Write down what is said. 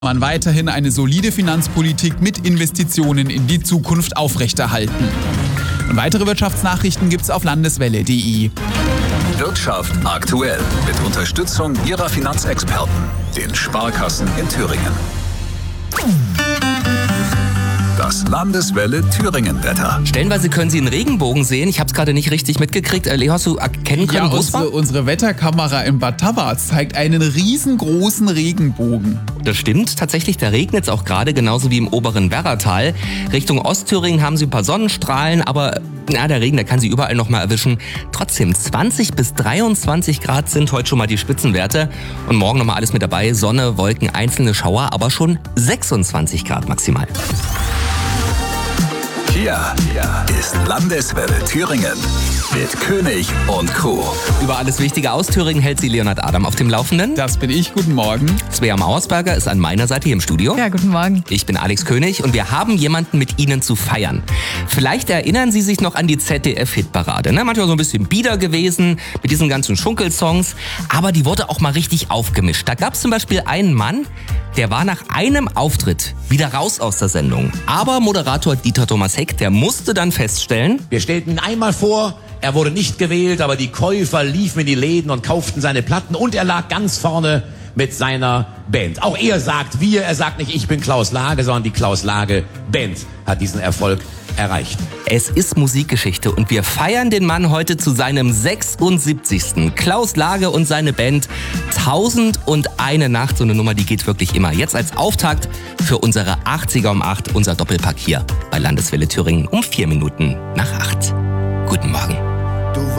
man weiterhin eine solide Finanzpolitik mit Investitionen in die Zukunft aufrechterhalten. Und weitere Wirtschaftsnachrichten gibt's auf landeswelle.de. Wirtschaft aktuell mit Unterstützung Ihrer Finanzexperten, den Sparkassen in Thüringen. Das Landeswelle Thüringen-Wetter. Stellenweise können Sie einen Regenbogen sehen. Ich habe es gerade nicht richtig mitgekriegt. Leo, hast du erkennen können, Ja, wo es war? unsere Wetterkamera in Bad Tabbas zeigt einen riesengroßen Regenbogen. Das stimmt. Tatsächlich, da regnet es auch gerade, genauso wie im oberen Werratal. Richtung Ostthüringen haben Sie ein paar Sonnenstrahlen, aber der Regen, der kann Sie überall noch mal erwischen. Trotzdem, 20 bis 23 Grad sind heute schon mal die Spitzenwerte. Und morgen noch mal alles mit dabei. Sonne, Wolken, einzelne Schauer, aber schon 26 Grad maximal. Hier ist Landeswelle Thüringen mit König und Co. Über alles Wichtige aus Thüringen hält Sie Leonhard Adam auf dem Laufenden. Das bin ich, guten Morgen. Svea Mauersberger ist an meiner Seite hier im Studio. Ja, guten Morgen. Ich bin Alex König und wir haben jemanden mit Ihnen zu feiern. Vielleicht erinnern Sie sich noch an die ZDF-Hitparade. Manchmal so ein bisschen bieder gewesen mit diesen ganzen Schunkelsongs, aber die wurde auch mal richtig aufgemischt. Da gab es zum Beispiel einen Mann, der war nach einem Auftritt wieder raus aus der Sendung. Aber Moderator Dieter Thomas Heck, der musste dann feststellen: Wir stellten ihn einmal vor, er wurde nicht gewählt, aber die Käufer liefen in die Läden und kauften seine Platten und er lag ganz vorne mit seiner Band. Auch er sagt wir, er sagt nicht ich bin Klaus Lage, sondern die Klaus Lage Band hat diesen Erfolg erreicht. Es ist Musikgeschichte und wir feiern den Mann heute zu seinem 76. Klaus Lage und seine Band 1001 Nacht. So eine Nummer, die geht wirklich immer. Jetzt als Auftakt für unsere 80er um 8, unser Doppelpack hier bei Landeswelle Thüringen um 4 Minuten nach 8. Guten Morgen.